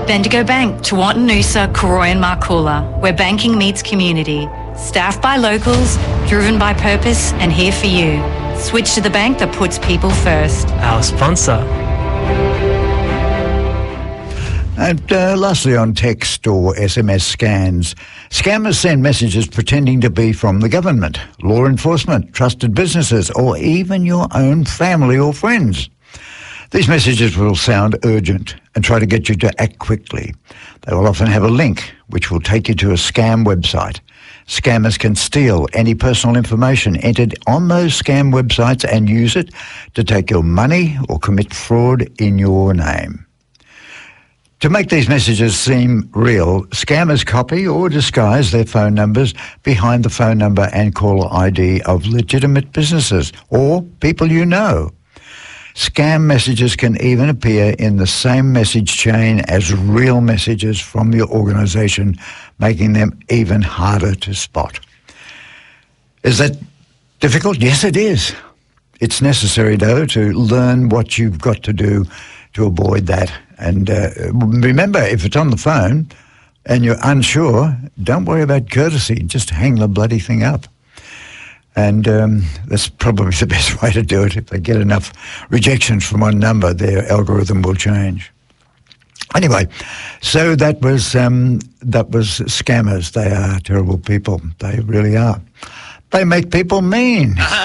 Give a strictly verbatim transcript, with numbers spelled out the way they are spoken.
Bendigo Bank, Tewantin Noosa, Koroy and Markoola, where banking meets community. Staffed by locals, driven by purpose, and here for you. Switch to the bank that puts people first. Our sponsor. And uh, lastly, on text or S M S scans, scammers send messages pretending to be from the government, law enforcement, trusted businesses, or even your own family or friends. These messages will sound urgent and try to get you to act quickly. They will often have a link which will take you to a scam website. Scammers can steal any personal information entered on those scam websites and use it to take your money or commit fraud in your name. To make these messages seem real, scammers copy or disguise their phone numbers behind the phone number and caller I D of legitimate businesses or people you know. Scam messages can even appear in the same message chain as real messages from your organisation, making them even harder to spot. Is that difficult? Yes, it is. It's necessary, though, to learn what you've got to do to avoid that. And uh, remember, if it's on the phone and you're unsure, don't worry about courtesy. Just hang the bloody thing up. And um, that's probably the best way to do it. If they get enough rejections from one number, their algorithm will change. Anyway, so that was um, that was scammers. They are terrible people. They really are. They make people mean.